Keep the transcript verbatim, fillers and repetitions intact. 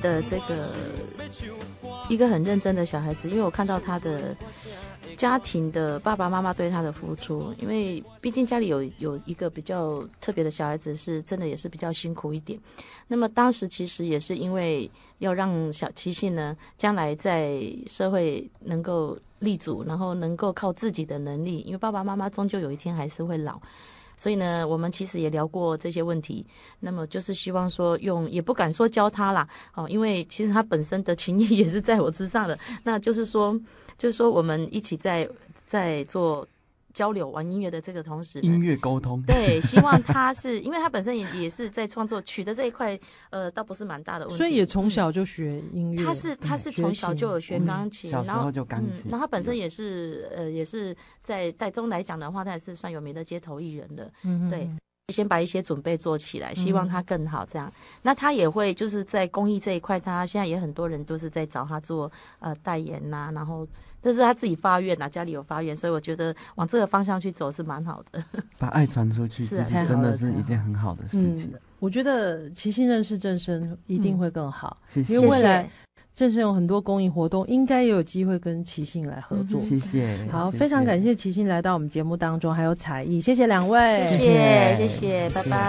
的这个一个很认真的小孩子，因为我看到他的家庭的爸爸妈妈对他的付出，因为毕竟家里有有一个比较特别的小孩子，是真的也是比较辛苦一点。那么当时其实也是因为要让小齐信呢将来在社会能够立足，然后能够靠自己的能力，因为爸爸妈妈终究有一天还是会老。所以呢，我们其实也聊过这些问题，那么就是希望说用，也不敢说教他啦，哦，因为其实他本身的情谊也是在我之上的，那就是说，就是说我们一起在在做交流玩音乐的这个同时， 音乐沟通， 对，希望他是因为他本身也也是在创作曲的这一块，呃，倒不是蛮大的问题， 所以也从小就学音乐。 嗯、他是他是从小就有学钢琴， 嗯、小时候就钢琴， 嗯，然后他本身也是呃也是在台中来讲的话，他也是算有名的街头艺人了，嗯，对。先把一些准备做起来，希望他更好这样、嗯、那他也会就是在公益这一块，他现在也很多人都是在找他做呃代言呐、啊，然后这是他自己发愿啊，家里有发愿，所以我觉得往这个方向去走是蛮好的，把爱传出去是、啊、其实真的是一件很好的事情、嗯、 我觉得齐信认识正声一定会更好、 嗯、 因为未来正声有很多公益活动，应该也有机会跟齐信来合作。 谢谢。 好，非常感谢齐信来到我们节目当中，还有采艺，谢谢两位， 谢谢谢谢，拜拜。